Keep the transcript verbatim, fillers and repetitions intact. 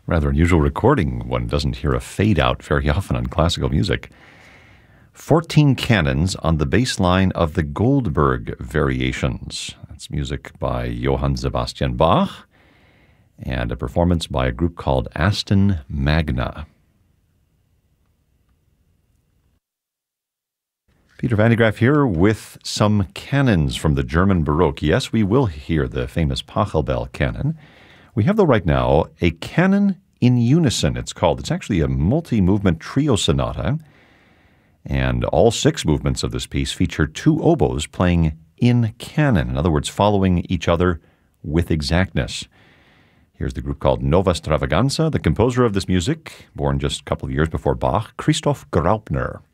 Rather unusual recording. One doesn't hear a fade out very often on classical music. fourteen Canons on the bass line of the Goldberg Variations. That's music by Johann Sebastian Bach and a performance by a group called Aston Magna. Peter Van de Graaff here with some canons from the German Baroque. Yes, we will hear the famous Pachelbel canon. We have, though, right now, a canon in unison, it's called. It's actually a multi-movement trio sonata, and all six movements of this piece feature two oboes playing in canon, in other words, following each other with exactness. Here's the group called Nova Stravaganza. The composer of this music, born just a couple of years before Bach, Christoph Graupner.